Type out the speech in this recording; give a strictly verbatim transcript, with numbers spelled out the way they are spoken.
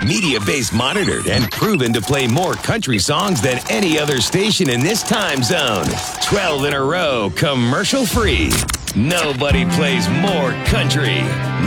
Media Base monitored and proven to play more country songs than any other station in this time zone. twelve in a row, commercial free. Nobody plays more country.